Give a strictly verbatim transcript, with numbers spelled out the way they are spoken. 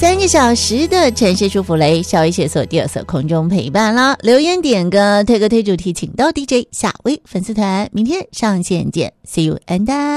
三个小时的城市舒服雷，小雨写作第二色空中陪伴啦。留言点歌推歌推主题，请到 D J 夏威粉丝团，明天上线见 ，See you and bye。